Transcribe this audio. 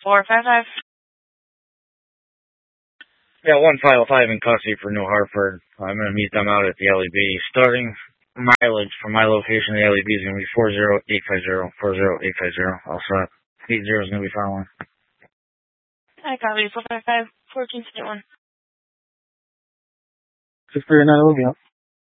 455. Yeah, 155 in custody for New Hartford. I'm going to meet them out at the LEB. Starting mileage from my location to the LEB is going to be 40850. 40850. Also, 80 is going to be following. I copy 455, 1451. 639,